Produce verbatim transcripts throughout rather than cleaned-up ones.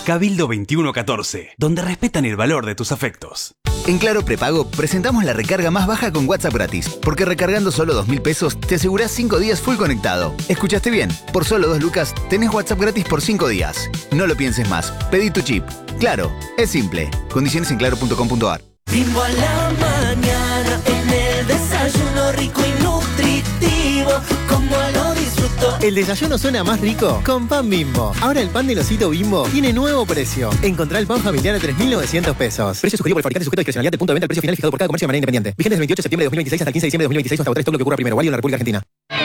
Cabildo veintiuno catorce, donde respetan el valor de tus afectos. En Claro Prepago presentamos la recarga más baja con WhatsApp gratis, porque recargando solo dos mil pesos te asegurás cinco días full conectado. ¿Escuchaste bien? Por solo dos lucas tenés WhatsApp gratis por cinco días. No lo pienses más, pedí tu chip. Claro, es simple. Condiciones en claro punto com punto a r. Bimbo a la mañana, en el desayuno rico y nutritivo, como lo disfruto. El desayuno suena más rico con pan Bimbo. Ahora el pan del osito Bimbo tiene nuevo precio. Encontrá el pan familiar a tres mil novecientos pesos. Precio sugerido por el fabricante sujeto a discrecionalidad del punto de venta. El precio final fijado por cada comercio de manera independiente. Vigente del veintiocho de septiembre de dos mil veintiséis hasta el quince de diciembre de dos mil veintiséis hasta agotar todo lo que ocurra primero. Válido en la República Argentina.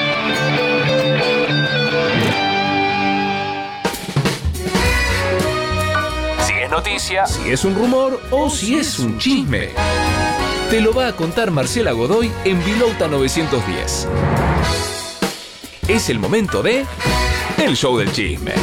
Noticia, si es un rumor o si es un chisme. Te lo va a contar Marcela Godoy en Vilouta novecientos diez. Es el momento de El Show del Chisme.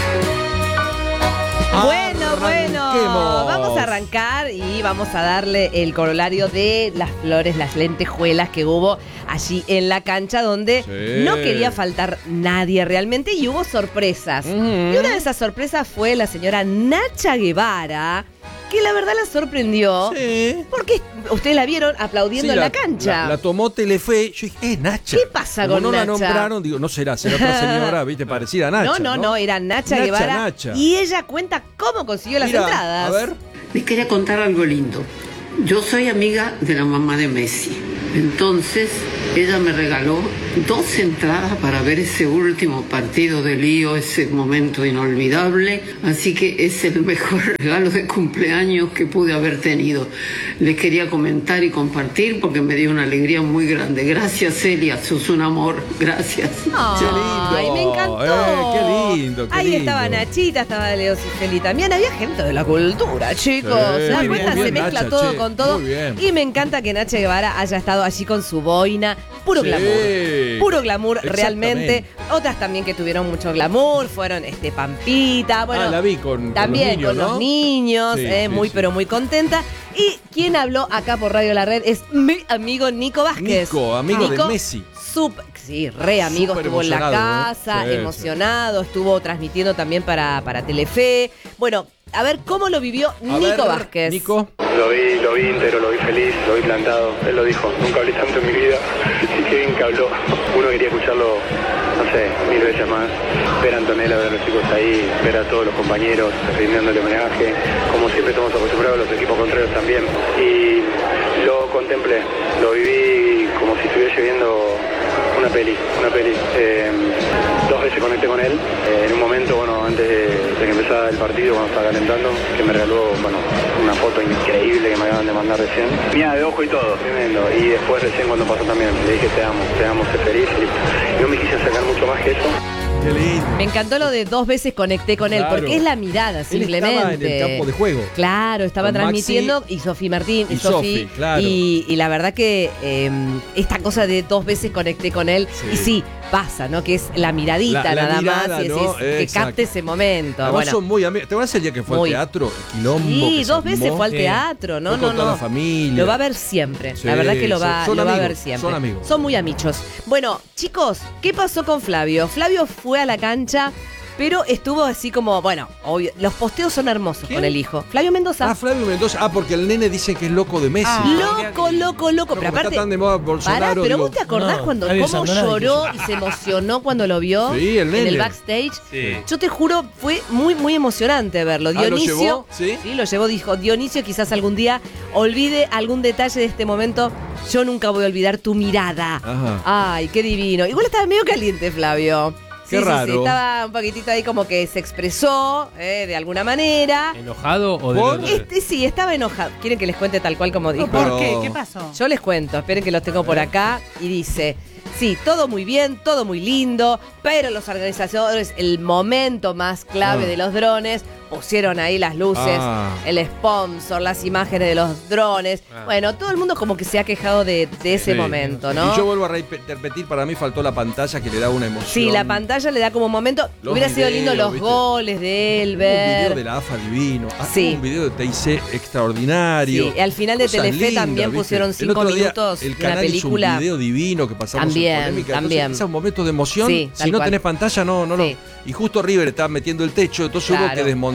Bueno, bueno, vamos a arrancar y vamos a darle el corolario de las flores, las lentejuelas que hubo allí en la cancha, donde sí. no quería faltar nadie realmente y hubo sorpresas. Uh-huh. Y una de esas sorpresas fue la señora Nacha Guevara, que la verdad la sorprendió. Sí. Porque ustedes la vieron aplaudiendo sí, en la, la cancha. La, la tomó Telefe. Yo dije, eh, Nacha. ¿Qué pasa Como con no Nacha? No la nombraron, digo, no será, será otra señora, viste, parecida a Nacha. No, no, no, no era Nacha, Nacha Guevara. Nacha. Y ella cuenta cómo consiguió las Mira, entradas. A ver. Les quería contar algo lindo. Yo soy amiga de la mamá de Messi. Entonces, ella me regaló dos entradas para ver ese último partido de Lío, ese momento inolvidable. Así que es el mejor regalo de cumpleaños que pude haber tenido. Les quería comentar y compartir porque me dio una alegría muy grande. Gracias, Celia, sos un amor. Gracias. Oh, qué lindo. Ay, me encantó. Eh, qué lindo, qué Ahí lindo. estaba Nachita, estaba Leo Cifeli también. Había gente de la cultura, chicos. Sí, ¿Se dan muy cuenta? bien, Se mezcla Nacha, todo che, con todo. muy bien. Y me encanta que Nacha Guevara haya estado allí con su boina. Puro Sí, glamour. Puro glamour, realmente. Otras también que tuvieron mucho glamour fueron este Pampita. Bueno, ah, la vi con, también con los niños, con ¿no? los niños, Sí, eh, sí, muy sí. pero muy contenta. Y quien habló acá por Radio La Red es mi amigo Nico Vázquez. Nico, amigo Nico, de Messi. Super, sí, re amigo, Súper estuvo en la emocionado, casa, ¿no? Sí, emocionado, estuvo transmitiendo también para, para Telefe. Bueno, a ver cómo lo vivió A Nico ver, Vázquez. Nico. Lo vi, lo vi íntegro, lo vi feliz, lo vi plantado. Él lo dijo, nunca hablé tanto en mi vida. Y qué bien que habló. Uno quería escucharlo, no sé, mil veces más. Ver a Antonella, ver a los chicos ahí, ver a todos los compañeros rindiéndole homenaje. Como siempre estamos acostumbrados, los equipos contrarios también. Y lo contemplé, lo viví como si estuviese viendo una peli, una peli. Eh, dos veces conecté con él. Eh, en un momento, bueno, antes de, de que empezara el partido, cuando estaba calentando, que me regaló, bueno, una foto increíble que me acaban de mandar recién. Mía de ojo y todo, tremendo. Y después recién cuando pasó también, le dije te amo, te amo, sé feliz. Y no me quise sacar mucho más que eso. Qué lindo. Me encantó lo de dos veces conecté con él, Claro. porque es la mirada, simplemente. Él estaba en el campo de juego. Claro, estaba Con transmitiendo, Maxi y Sofi Martín, y, y Sofi. Sofi, claro. Y, y la verdad que eh, esta cosa de dos veces conecté con él, Sí. y sí, pasa, ¿no? Que es la miradita La- la nada mirada, más, y es, ¿no? es que Exacto. capte ese momento. Además Bueno, son muy amigos. ¿Te acuerdas el día que fue Muy. al teatro? El quilombo sí, que se dos veces armó? fue al Sí. teatro, no, Fue no, con toda no. la familia. Lo va a ver siempre. Sí, la verdad que lo va, son- son lo va a ver amigos, siempre. son amigos. Son muy amichos. Bueno, chicos, ¿qué pasó con Flavio? Flavio fue a la cancha, pero estuvo así como, bueno, obvio, los posteos son hermosos ¿Quién? con el hijo. Flavio Mendoza. Ah, Flavio Mendoza. Ah, porque el nene dice que es loco de Messi. loco, loco, loco. No, Pero como aparte, está tan de moda Bolsonaro, pará, pero digo, vos te acordás no, cuando Flavio cómo Sandonati. lloró y se emocionó cuando lo vio Sí, el en el nene. backstage. Sí. Yo te juro, fue muy, muy emocionante verlo. Ah, ¿lo Dionisio, llevó? ¿Sí? lo llevó, dijo, Dionisio, quizás algún día olvide algún detalle de este momento. Yo nunca voy a olvidar tu mirada. Ajá. Ay, qué divino. Igual estaba medio caliente, Flavio. Qué sí, raro. Sí, sí, estaba un poquitito ahí como que se expresó eh, de alguna manera. ¿Enojado o de ¿Por? lo- Este sí, estaba enojado. ¿Quieren que les cuente tal cual como dijo? pero- ¿Por qué? ¿Qué pasó? Yo les cuento, esperen que los tengo por acá. Y dice, sí, todo muy bien, todo muy lindo, pero los organizadores, el momento más clave Ah. de los drones, pusieron ahí las luces, Ah. el sponsor, las imágenes de los drones. Ah. Bueno, todo el mundo como que se ha quejado de, de ese Sí. momento, ¿no? Y yo vuelvo a repetir, para mí faltó la pantalla que le da una emoción. Sí, la pantalla le da como un momento. Los Hubiera sido lindo videos, los ¿viste? goles de él, Un ver. video de la A F A divino. Ah, Sí. Un video de T I C extraordinario. Sí, al final de Cosas Telefe lindas, también ¿viste? pusieron El cinco otro día, minutos el de una canal hizo un película. video divino que pasamos También, en polémica. también. Entonces, esos momentos de emoción, Sí, si tal no cual. tenés pantalla, no, no, Sí. no. Y justo River estaba metiendo el techo, entonces hubo Claro. que desmontar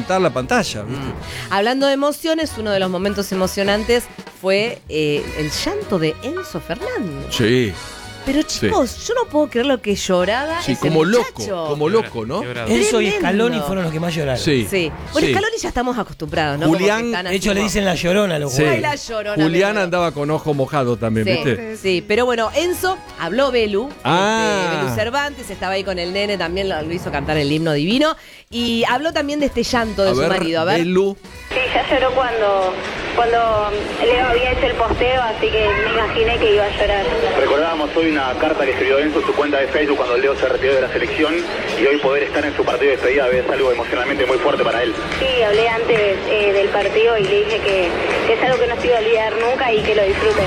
saltar la pantalla, ¿viste? Mm. Hablando de emociones, uno de los momentos emocionantes fue eh, el llanto de Enzo Fernández. Sí. Pero chicos, sí. yo no puedo creer lo que lloraba. Sí, ese como muchacho. loco, como loco, ¿no? Enzo y Scaloni fueron los que más lloraron. Sí. sí. Bueno, sí. Scaloni ya estamos acostumbrados, ¿no? Julián, de hecho le dicen la llorona a los sí. Ay, la llorona. Julián andaba con ojo mojado también, sí, ¿viste? Sí, pero bueno, Enzo habló Belu, ah. este, Belu Cervantes, estaba ahí con el nene, también lo, lo hizo cantar el himno divino. Y habló también de este llanto de a su ver, marido. A ver. Belu. Sí, ya lloró cuando, cuando Leo había hecho el posteo, así que me imaginé que iba a llorar. Recordábamos hoy una carta que escribió Enzo en su cuenta de Facebook cuando Leo se retiró de la selección y hoy poder estar en su partido de despedida es algo emocionalmente muy fuerte para él. Sí, hablé antes eh, del partido y le dije que, que es algo que no se iba a olvidar nunca y que lo disfruten.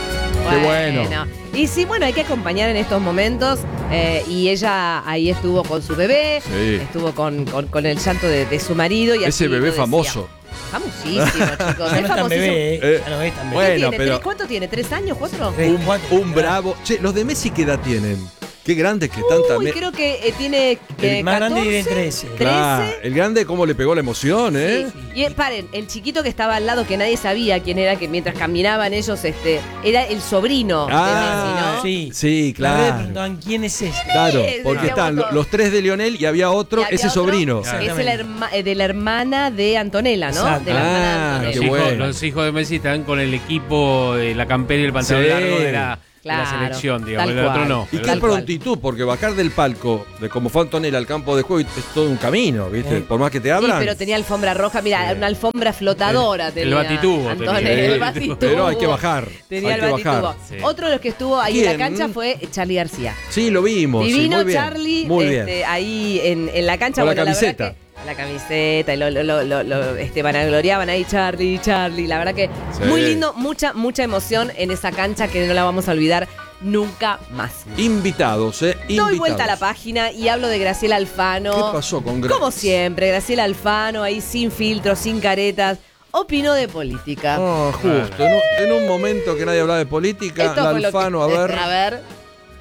Qué bueno. Y sí, bueno, hay que acompañar en estos momentos. Eh, y ella ahí estuvo con su bebé, sí. estuvo con, con, con el llanto de, de su marido. Y ese bebé famoso. Famosísimo, chicos. Ya no es tan bebé, eh. eh ya no es tan bebé. Bueno, ¿Tiene? pero... ¿Cuánto tiene? ¿Tres años? ¿Cuatro? Un, un bravo. Che, ¿los de Messi qué edad tienen? Qué grandes que están Uy, también. creo que eh, tiene eh, el más catorce, grande tiene trece. Claro, el grande cómo le pegó la emoción, ¿eh? Sí. Y eh, paren, el chiquito que estaba al lado, que nadie sabía quién era, que mientras caminaban ellos, este, era el sobrino ah, de Messi, ¿no? Sí, sí, claro. Me preguntaban quién es este. Claro, Sí, porque están todos. los tres de Lionel y había otro, Y había ese otro, sobrino. que es el herma- eh, de la hermana de Antonella, ¿no? Exacto. De la hermana de Ah, Antonella. qué Los hijos, bueno. los hijos de Messi están con el equipo de la campera y el pantalón Sí. largo de la, Claro, de la selección, digamos. tal El otro cual. no. Y El qué otro- prontitud, porque bajar del palco, de como fue Antonella al campo de juego, es todo un camino, ¿viste? Eh. Por más que te Sí, abran. pero tenía alfombra roja, mira, una alfombra flotadora El- tenía. el batitubo Antonella, tenía. el Sí. batitubo. Pero hay que bajar. Tenía hay el que batitubo. bajar. Sí. Otro de los que estuvo ahí en ¿Quién? la cancha fue Charly García. Sí, lo vimos. sí, Divino muy bien. Charly, Muy este, bien. ahí en, en la cancha. Con la bueno, verdad camiseta. que- la camiseta, y lo, lo, lo, lo, lo, este, vanagloriaban ahí Charly, Charly. La verdad que Sí. muy lindo, mucha, mucha emoción en esa cancha que no la vamos a olvidar nunca más. Invitados, ¿eh? Invitados. Doy vuelta a la página y hablo de Graciela Alfano. ¿Qué pasó con Graciela? Como siempre, Graciela Alfano, ahí sin filtros, sin caretas, opinó de política. Ah, justo. En un, en un momento que nadie hablaba de política, Esto la fue lo que- Alfano, a ver. A ver.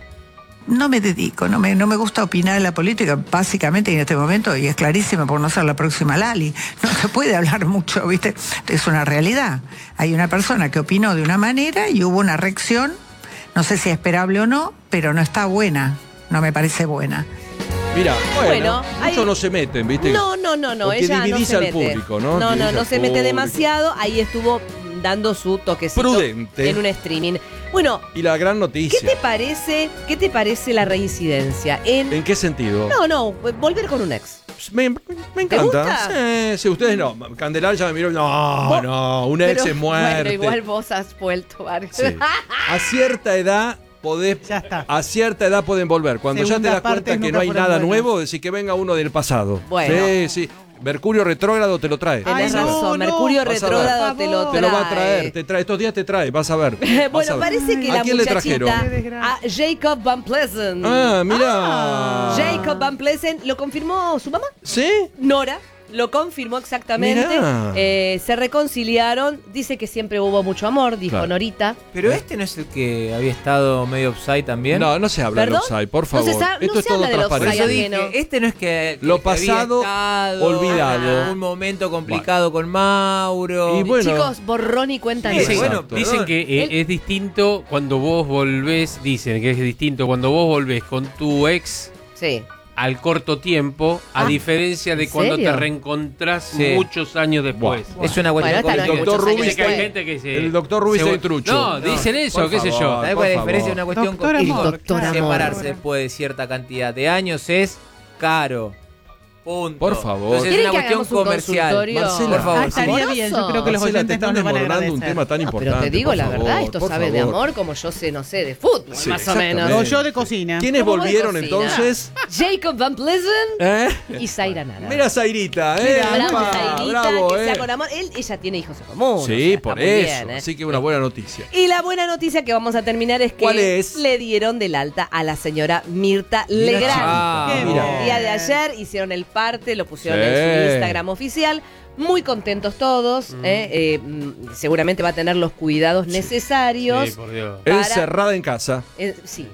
No me dedico, no me, no me gusta opinar en la política, básicamente en este momento, y es clarísimo por no ser la próxima Lali. No se puede hablar mucho, ¿viste? Es una realidad. Hay una persona que opinó de una manera y hubo una reacción, no sé si esperable o no, pero no está buena, no me parece buena. Mira, bueno, Bueno, muchos hay- no se meten, ¿viste? No, no, no, no, Porque ella no divide se al mete. público, ¿no? No, no, Divide no al se mete público. demasiado. Ahí estuvo dando su toquecito Prudente. en un streaming. Bueno, Y la gran ¿qué noticia. te parece? ¿Qué te parece la reincidencia en ¿En qué sentido? No, no, volver con un ex? Me, me ¿Te encanta. gusta? Sí, sí, ustedes no. Candelar ya me miró. No, Vos- no, un ex Pero, es muerte. Bueno, igual vos has vuelto varios. Sí. A cierta edad podés. Ya está. A cierta edad pueden volver. Cuando ya te Segundas das cuenta partes que nunca no hay fueron nada buenas. nuevo, decir que venga uno del pasado. Bueno. Sí, sí. Mercurio retrógrado te lo trae. Tenés Ay, no, razón, no, Mercurio vas a ver. retrógrado te lo trae. Te lo va a traer, te trae. Estos días te trae, vas a ver. Vas a Bueno, ver. parece que ¿A la quién le muchachita, trajeron? a Jacob Van Pleasant. Ah, mirá. Jacob Van Pleasant, ¿lo confirmó su mamá? ¿Sí? Nora. Lo confirmó exactamente. Mirá. Eh, se reconciliaron. Dice que siempre hubo mucho amor, dijo Claro. Norita. Pero este no es el que había estado medio upside también. No, no se habla del ¿Perdón? offside, por No favor. se sabe- Esto no es se todo habla del Por transparente. eso offside dije, ajeno. este no es que, Lo que había pasado, estado olvidado. en un momento complicado con Mauro. Y bueno. Chicos, borrón y cuenta Dicen, nueva. Exacto. bueno, dicen que eh, Él- es distinto cuando vos volvés, dicen que es distinto cuando vos volvés con tu ex Sí. al corto tiempo, a Ah, diferencia de ¿en cuando serio? te reencontrás Sí. muchos años después. Es una Bueno, cuestión esta no es complicada. muchos Doctor años Rubis, Dice que hay después. gente que se... El doctor Rubis se- es trucho. No, dicen eso, por qué sé yo. favor. ¿Sabes por cuál es la favor. diferencia? Una cuestión Doctor complicada. amor, Doctor amor. Separarse después de cierta cantidad de años es caro. Punto. Por favor. Entonces es ¿Quieren una que cuestión hagamos un comercial. consultorio? Marcela. Por favor. Ah, estaría ¿Amoroso? bien, yo creo que los Marcela, te oyentes están nos lo van a desmoronando un agradecer. tema tan No, importante. pero te digo por la favor, verdad, esto por sabe de favor. amor como yo sé, no sé, de fútbol, Sí, más o exactamente. menos. O yo de cocina. ¿Quiénes ¿Cómo de volvieron cocina? entonces? Jacob Van Pleasant ¿Eh? y Zaira Nara. Mira Zairita, ¿eh? Bravo, Epa, Zairita, bravo, que sea ¿eh? con amor. Él, ella tiene hijos en común. o sea, Sí, está por muy eso. bien, ¿eh? Así que una buena noticia. Y la buena noticia que vamos a terminar es que ¿Cuál es? le dieron del alta a la señora Mirta Legrand. Ah, Qué mira. bien. El día de ayer hicieron el parte, lo pusieron Sí. en su Instagram oficial. Muy contentos todos. Mm. eh, eh, mm, seguramente va a tener los cuidados necesarios. Sí, por Dios. Para- Encerrada en casa. Eh, sí.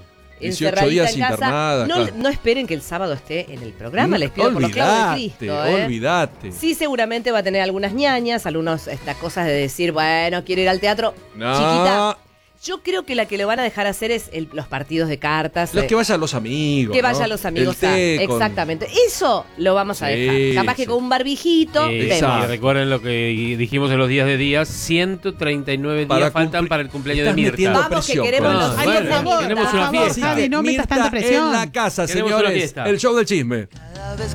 dieciocho encerradita días en casa. internada, No, claro. no esperen que el sábado esté en el programa, No, les pido por los clavos de olvidate, Cristo. ¿eh? olvidate. Sí, seguramente va a tener algunas ñañas, algunas estas cosas de decir, bueno, quiero ir al teatro. No. Chiquita, yo creo que la que lo van a dejar hacer es el- los partidos de cartas. Los eh, que vayan los amigos. que ¿no? vayan los amigos El a. té con- Exactamente. Eso lo vamos a Sí, dejar. Capaz que sí. con un barbijito. Eh, vemos. y recuerden lo que dijimos en los días de días, ciento treinta y nueve Para días faltan cumplir- para el cumpleaños Estás de Mirta. metiendo Vamos, que presión, queremos con los eso. Ay, por favor, tenemos por una favor, fiesta. Javi, no metas Mirta tanta presión. en la casa, Cada señores. vez El show del chisme.